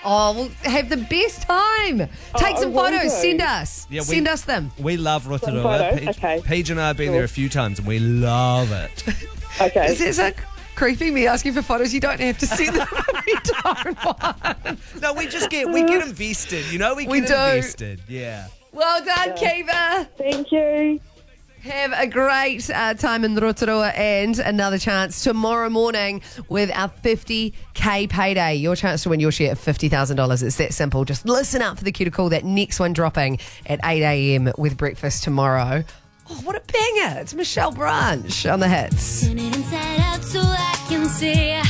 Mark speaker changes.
Speaker 1: Oh, we'll have the best time. Take some
Speaker 2: I will
Speaker 1: photos.
Speaker 2: do.
Speaker 1: Send us.
Speaker 3: Yeah,
Speaker 1: Send us them.
Speaker 3: We love Rotorua.
Speaker 2: photos? Okay.
Speaker 3: Paige and I have been there a few times and we love it.
Speaker 2: Okay.
Speaker 1: Is it so creepy, me asking for photos? You don't have to send them if you don't want.
Speaker 3: No, we get invested, you know? We
Speaker 1: We
Speaker 3: get
Speaker 1: do.
Speaker 3: invested, yeah.
Speaker 1: Well done, Kiva.
Speaker 2: Thank you.
Speaker 1: Have a great time in Rotorua and another chance tomorrow morning with our 50K payday. Your chance to win your share of $50,000. It's that simple. Just listen up for the cue to call. That next one dropping at 8 a.m. with breakfast tomorrow. Oh, what a banger. It's Michelle Branch on the hits.
Speaker 4: Turn it inside out so I can see.